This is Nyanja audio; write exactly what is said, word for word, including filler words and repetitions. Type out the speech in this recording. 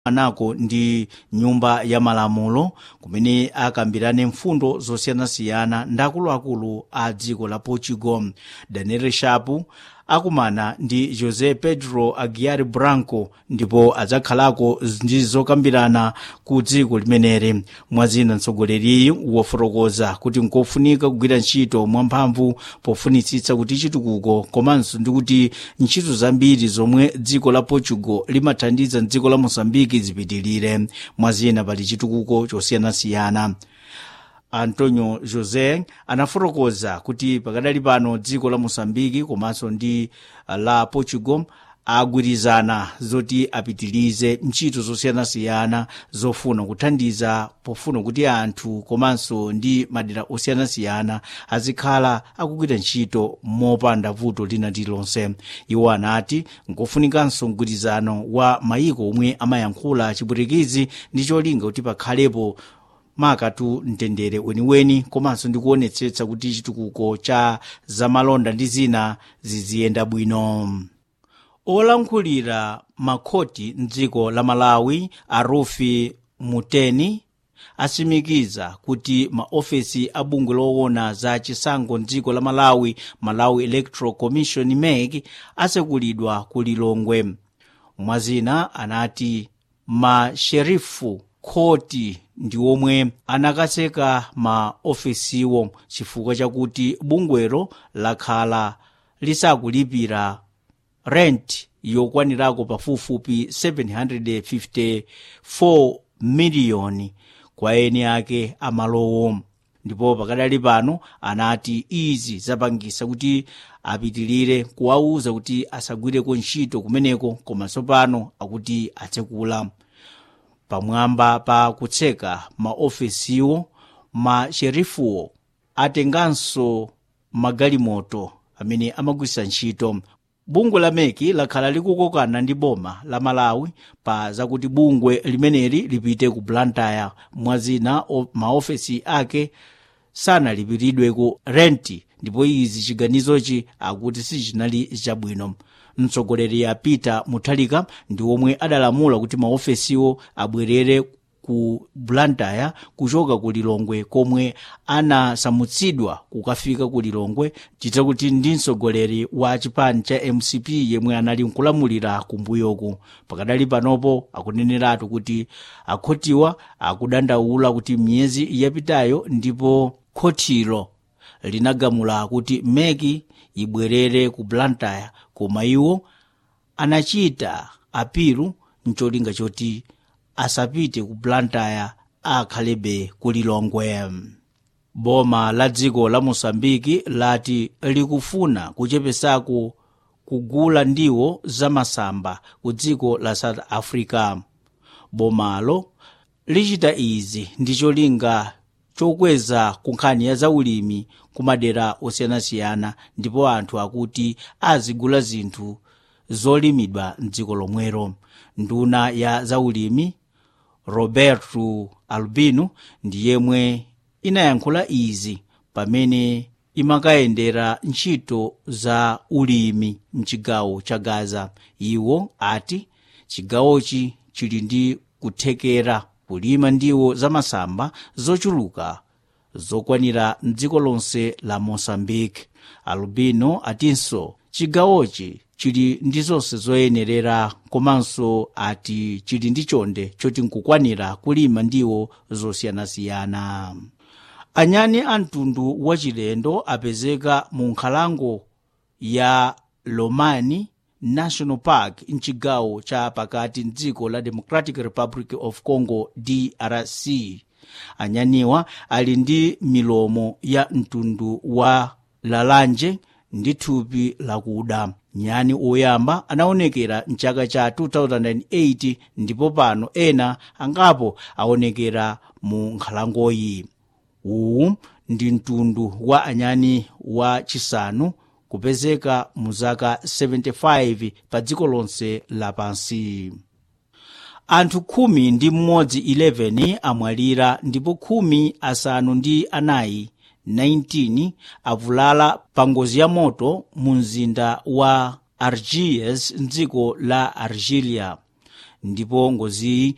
anako ndi nyumba ya malamulo kumene akambirane mfundo zosiyanasiyana ndi akuluakulu a dziko la Portugal. Daniel Shapo akumana ndi José Pedro Aguiar Branco ndipo adzakhalako ndi zokambirana ku dziko limeneli. Mwazina mtsogoleri wafotokoza kuti nkofunika kugwira ntchito mwamphamvu pofunitsitsa kuti chitukuko komanso ndi kuti ntchito zambiri zomwe dziko la Portugal limathandiza dziko la Mozambique zipitilire. Mwazina pali chitukuko chosiyanasiyana. Antonio José anafotokoza kuti pakadali pano dziko la Mozambique komanso ndi la Portugal agwirizana zoti apitilize ntchito zosiyanasiyana zofuna kuthandiza pofuna kuti anthu komanso ndi madera osiyanasiyana azikhala akugwira ntchito mopanda vuto lina lililonse. Iwo anati nkofunikanso mgwirizano wa mayiko omwe amayankhula chipwitikizi ndi cholinga kuti pakhalepo makatu mtendere weniweni komanso ndi kuonetsetsa kuti chitukuko cha zamalonda ndi zina ziziyenda bwino. Olankhulira makhoti mdziko la Malawi Arufi Muteni asimikiza kuti maofesi a bungwe loona za chisankho mdziko la Malawi Malawi Electoral Commission M E C asekulidwa ku Lilongwe. Mwazina anati masherifu khoti ndi omwe anakatseka maofesiwo chifukwa chakuti bungwero lakhala lisakulipira rent yokwanirako pafupifupi seven hundred fifty-four miliyoni kwa eni ake amalowo. Ndipo pakadali pano anati izi zapangisa kuti apitilire kuwauza kuti asagwireko ntchito kumeneko, komanso pano akuti atsekula. Pamwamba pa kutseka maofesiwo, masherifuwo atenganso magalimoto amene amagwisa ntchito. Bungwe la M E C lakhala likukokana ndi boma la Malawi pa zakuti bungwe limeneli lipite ku Blantyre. Mwazina maofesi ake sanalipiridweko renti, ndipo izi chiganizochi akuti sichinali chabwino. Mtsogoleri a Peter Mutharika ndi omwe adalamula kuti maofesiwo abwerere ku Blantyre kuchoka ku Lilongwe, komwe anasamutsidwa kukafika ku Lilongwe chita kuti ndi mtsogoleri wa chipani cha M C P yemwe anali nkulamulira kumbuyoku. Pakadali panopo akuneneratu kuti akhotiwa akudandaula kuti miyezi yapitayo ndipo khotilo linagamula kuti M E C ibwerere ku Blantyre, koma iwo anachita apilu ncholinga choti asapite ku Blantyre akhalebe ku Lilongwe. Boma la dziko la Mozambique lati likufuna kuchepesako kugula ndiwo zamasamba ku dziko la South Africa. Bomalo lichita izi ndi cholinga chokweza kunkhani ya zaulimi kumadera osiyanasiyana, ndipo anthu akuti azigula zinthu zolimidwa mdziko lomwero. Nduna ya zaulimi Roberto Albino ndi yemwe inayankhula izi pamene imakayendera ntchito za ulimi mchigawo cha Gaza. Iwo ati chigawochi chili ndi kuthekera kulima ndiwo zamasamba zochuluka zokwanira mdziko lonse la Mozambique. Albino atinso chigawochi chili ndi zonse zoyenerera, komanso ati chili ndi chonde choti nkukwanira kulima ndiwo zosiyanasiyana. Anyani a mtundu wachilendo apezeka mu nkhalango ya Lomani National Park mchigawo cha pakati mdziko la Democratic Republic of Congo D R C. Anyaniwa ali ndi milomo ya mtundu wa lalanje ndi thupi lakuda. Nyani oyamba anaonekera mchaka cha two thousand eight, ndipo pano ena angapo aonekera mu nkhalangoyi. Uwu ndi mtundu wa anyani wa chisanu kupezeka mu zaka seventy-five pa dziko lonse lapansi. Anthu khumi ndi mmodzi eleven amwalira ndipo khumi asanu ndi anayi nineteen avulala pa ngozi ya moto mu mzinda wa Algiers mdziko la Algeria. Ndipo ngozi